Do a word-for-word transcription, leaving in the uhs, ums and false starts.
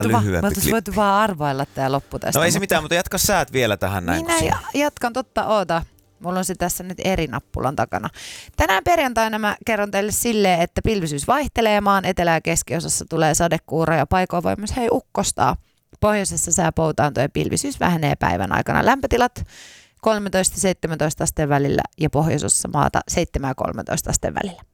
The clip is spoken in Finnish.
lyhyempi Me klippi. voitu vaan arvailla tää loppu tästä. No ei se mitään, mutta jatka säät vielä tähän näin. Minä ja, jatkan, totta, oota. Mulla on se tässä nyt eri nappulan takana. Tänään perjantaina mä kerron teille silleen, että pilvisyys vaihtelee, maan etelä- ja keskiosassa tulee sadekuura ja paikoin voi myös hei ukkostaa. Pohjoisessa sääpoutaanto ja pilvisyys vähenee päivän aikana. Lämpötilat kolmetoista seitsemäntoista asteen välillä ja pohjoisessa maata seitsemän kolmetoista asteen välillä.